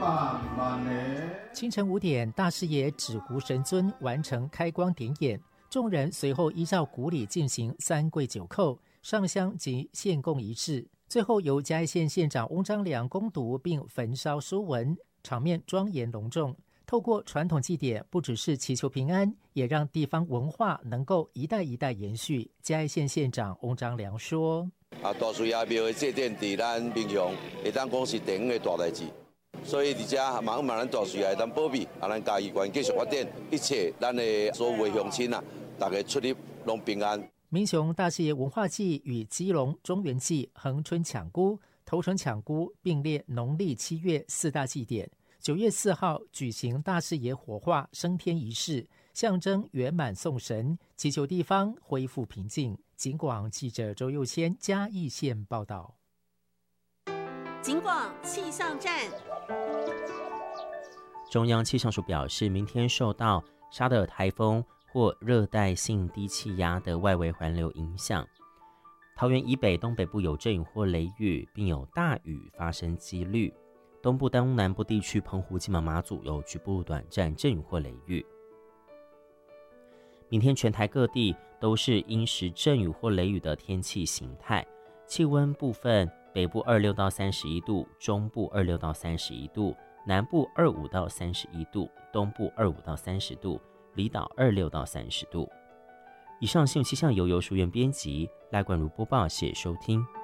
清晨5点，大师爷纸糊神尊完成开光点眼，众人随后依照古礼进行3跪9叩、上香及献供仪式，最后由嘉义县县长翁章良恭读并焚烧书文，场面庄严隆重。透过传统祭典，不只是祈求平安，也让地方文化能够一代一代延续。嘉义县县长翁章良说： 大水阿庙的祭典在咱平常会当讲是第5个大代志，所以而且望咱大水也会当保庇，咱嘉义县继续发展，一切咱的所有的乡亲啊，大家出入拢平安。 民雄大师爷文化祭与基隆中元祭、恒春抢孤、头城抢孤并列农历7月4大祭典。9月4号举行大师爷火化升天仪式，象征圆满送神，祈求地方恢复平静。警广记者周佑谦嘉义县报道。 警广气象站， 中央气象署表示，明天受到沙德尔台风或热带性低气压的外围环流影响，桃园以北、东北部有阵雨或雷雨，并有大雨发生几率。东部、东南部地区、澎湖、金门、马祖有局部短暂阵雨或雷雨。明天全台各地都是因时阵雨或雷雨的天气形态，气温部分北部26到31度，中部26到31度，南部25到31度，东部25到30度，离岛26到30度。以上新闻气象由书院编辑赖冠如播报，谢谢收听。